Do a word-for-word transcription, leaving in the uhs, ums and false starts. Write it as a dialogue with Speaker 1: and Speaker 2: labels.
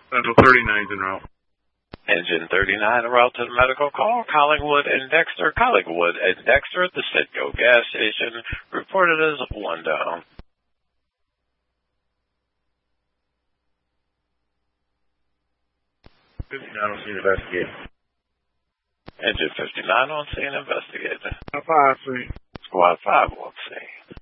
Speaker 1: Central thirty-nine's en route.
Speaker 2: Engine thirty-nine en route to the medical call. Collingwood and Dexter. Collingwood and Dexter at the Citgo gas station. Reported as one down.
Speaker 1: fifty-nine on scene, investigate.
Speaker 2: Engine fifty-nine on scene, investigate.
Speaker 1: Five, three.
Speaker 2: Squad five on scene.